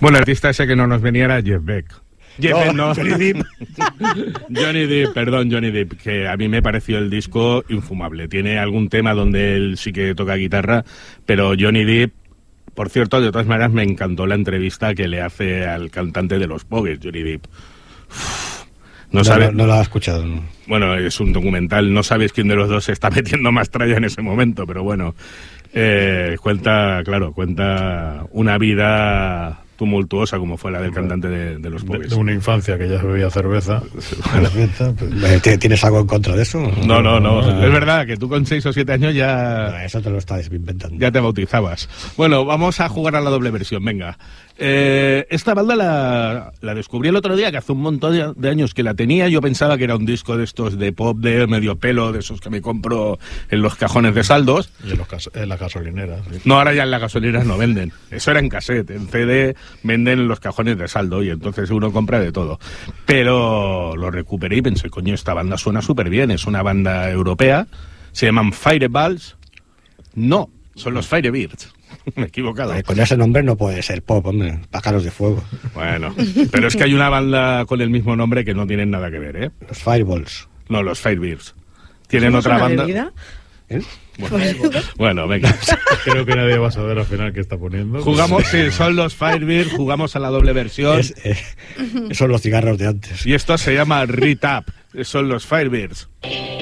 Bueno, el artista ese que no nos venía era Jeff Beck. Johnny Depp. Johnny Depp, que a mí me pareció el disco infumable. Tiene algún tema donde él sí que toca guitarra, pero Johnny Depp, por cierto, de todas maneras me encantó la entrevista que le hace al cantante de los Pogues, Johnny Depp. No la he escuchado. No. Bueno, es un documental, no sabes quién de los dos se está metiendo más tralla en ese momento, pero bueno, cuenta una vida tumultuosa como fue la del cantante de los Pogues. De una infancia que ya bebía cerveza. ¿Tienes algo en contra de eso? No. Es verdad que tú con 6 o 7 años ya... No, eso te lo estás inventando. Ya te bautizabas. Bueno, vamos a jugar a la doble versión, venga. Esta banda la descubrí el otro día, que hace un montón de años que la tenía. Yo pensaba que era un disco de estos de pop de medio pelo, de esos que me compro en los cajones de saldos. Y en las gasolineras. Sí. No, ahora ya en las gasolineras no venden. Eso era en cassette. En CD venden en los cajones de saldo y entonces uno compra de todo. Pero lo recuperé y pensé, coño, esta banda suena súper bien. Es una banda europea. Se llaman Fireballs. No, son los Firebirds. Me he equivocado. Con ese nombre no puede ser pop, hombre. Pájaros de fuego. Bueno, pero es que hay una banda con el mismo nombre que no tienen nada que ver, ¿eh? Los Fireballs. No, los Firebirds. Tienen otra banda. Bueno, venga. Creo que nadie va a saber al final qué está poniendo. Jugamos, sí, son los Firebirds, jugamos a la doble versión. Son los cigarros de antes. Y esto se llama Rit Up. Son los Firebirds.